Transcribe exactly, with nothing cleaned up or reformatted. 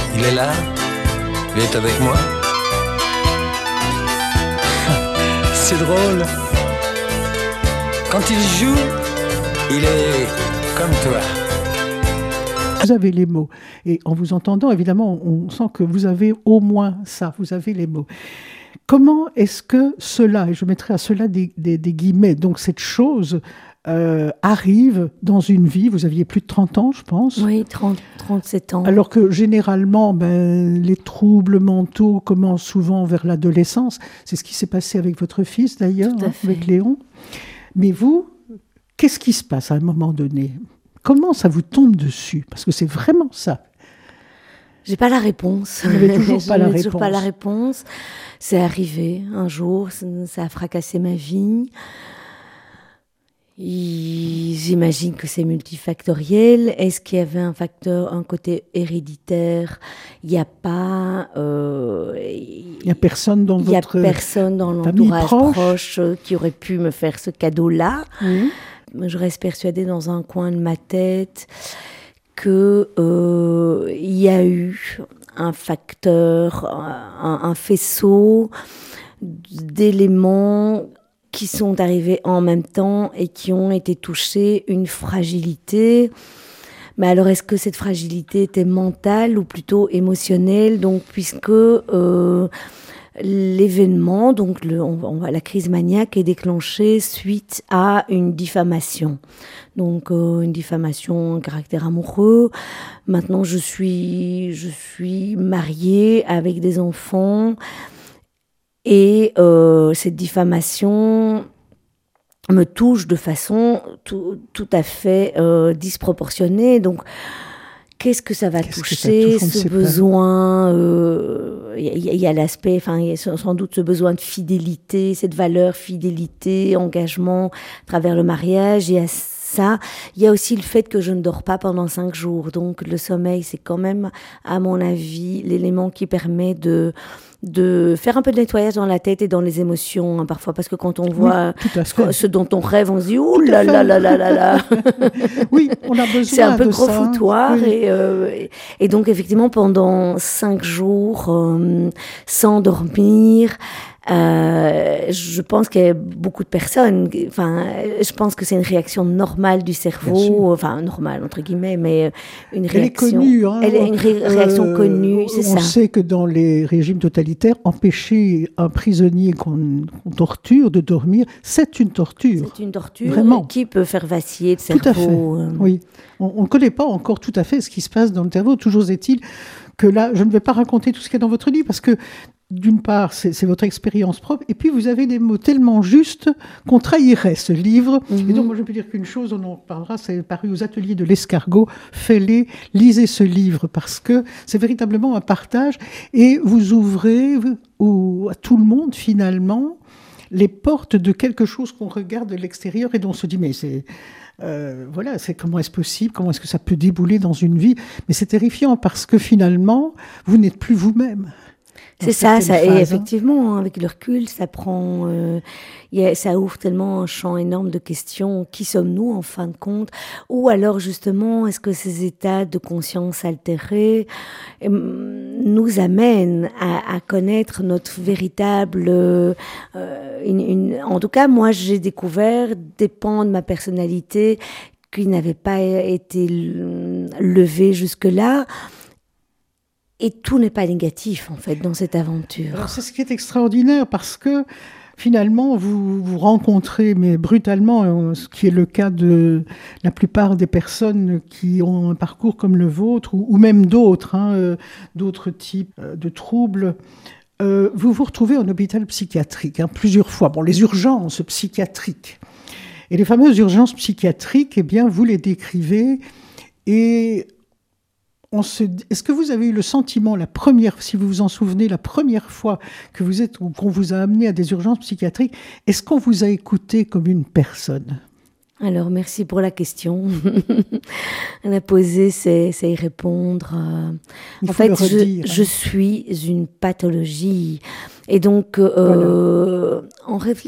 Il est là, il est avec moi. C'est drôle. Quand il joue, il est comme toi. Vous avez les mots. Et en vous entendant, évidemment, on sent que vous avez au moins ça, vous avez les mots. Comment est-ce que cela, et je mettrai à cela des, des, des guillemets, donc cette chose euh, arrive dans une vie, vous aviez plus de trente ans, je pense. Oui, trente, trente-sept ans. Alors que généralement, ben, les troubles mentaux commencent souvent vers l'adolescence. C'est ce qui s'est passé avec votre fils, d'ailleurs, hein, avec Léon. Mais vous, qu'est-ce qui se passe à un moment donné ? Comment ça vous tombe dessus ? Parce que c'est vraiment ça. J'ai pas la réponse. Vous n'avez toujours pas la réponse. toujours pas la réponse. C'est arrivé un jour, ça a fracassé ma vie. Et j'imagine que c'est multifactoriel. Est-ce qu'il y avait un facteur, un côté héréditaire ? Il n'y a pas. Euh, il n'y a personne dans votre Il n'y a personne dans l'entourage proche. proche qui aurait pu me faire ce cadeau-là. Oui. Je reste persuadée dans un coin de ma tête qu'il euh, y a eu un facteur, un, un faisceau d'éléments qui sont arrivés en même temps et qui ont été touchés, une fragilité. Mais alors, est-ce que cette fragilité était mentale ou plutôt émotionnelle ? Donc, puisque euh, l'événement, donc le, on, on, la crise maniaque est déclenchée suite à une diffamation. Donc, euh, une diffamation, un caractère amoureux. Maintenant, je suis, je suis mariée avec des enfants. Et euh, cette diffamation me touche de façon tout, tout à fait euh, disproportionnée. Donc, qu'est-ce que ça va qu'est-ce toucher, ça touche, ce besoin euh, y, y, y a l'aspect, enfin, il y a sans doute ce besoin de fidélité, cette valeur fidélité, engagement à travers le mariage. Il y a ça. Il y a aussi le fait que je ne dors pas pendant cinq jours. Donc, le sommeil, c'est quand même, à mon avis, l'élément qui permet de... de faire un peu de nettoyage dans la tête et dans les émotions, hein, parfois, parce que quand on voit oui, ce, ce dont on rêve, on se dit « Ouh là là là là là là !» Oui, on a besoin de ça. C'est un peu gros ça. foutoir. Oui. Et, euh, et, et donc, effectivement, pendant cinq jours, euh, sans dormir, euh, je pense qu'il y a beaucoup de personnes, enfin, je pense que c'est une réaction normale du cerveau, enfin, normale, entre guillemets, mais une réaction... Elle est connue. Hein, elle est une ré- réaction euh, connue, c'est on ça. On sait que dans les régimes totalitaires, empêcher un prisonnier qu'on, qu'on torture de dormir, c'est une torture. C'est une torture Vraiment. Qui peut faire vaciller le cerveau. Tout à fait, euh... oui. On ne connaît pas encore tout à fait ce qui se passe dans le cerveau. Toujours est-il que là, je ne vais pas raconter tout ce qu'il y a dans votre livre, parce que d'une part, c'est, c'est votre expérience propre, et puis vous avez des mots tellement justes qu'on trahirait ce livre. Mm-hmm. Et donc, moi, je peux dire qu'une chose, on en parlera, c'est paru aux ateliers de l'Escargot, faites-les, lisez ce livre, parce que c'est véritablement un partage, et vous ouvrez au, à tout le monde, finalement, les portes de quelque chose qu'on regarde de l'extérieur, et dont on se dit, mais c'est... Euh, voilà, c'est comment est-ce possible, comment est-ce que ça peut débouler dans une vie, mais c'est terrifiant, parce que finalement, vous n'êtes plus vous-même. C'est ça, ça phase, et effectivement, hein, avec le recul, ça prend, euh, y a, ça ouvre tellement un champ énorme de questions. Qui sommes-nous en fin de compte ? Ou alors justement, est-ce que ces états de conscience altérés euh, nous amènent à, à connaître notre véritable, euh, une, une, en tout cas, moi, j'ai découvert des pans de ma personnalité qui n'avaient pas été levés jusque-là. Et tout n'est pas négatif, en fait, dans cette aventure. Alors, c'est ce qui est extraordinaire, parce que, finalement, vous vous rencontrez, mais brutalement, ce qui est le cas de la plupart des personnes qui ont un parcours comme le vôtre, ou, ou même d'autres, hein, euh, d'autres types euh, de troubles. Euh, vous vous retrouvez en hôpital psychiatrique, hein, plusieurs fois. Bon, les urgences psychiatriques. Et les fameuses urgences psychiatriques, eh bien, vous les décrivez, et... On se... Est-ce que vous avez eu le sentiment, la première, si vous vous en souvenez, la première fois que vous êtes, ou qu'on vous a amené à des urgences psychiatriques, est-ce qu'on vous a écouté comme une personne ? Alors, merci pour la question. La poser, c'est, c'est y répondre. Il en faut fait, le redire, je, hein. je suis une pathologie. Et donc, euh, voilà. En réfléchissant,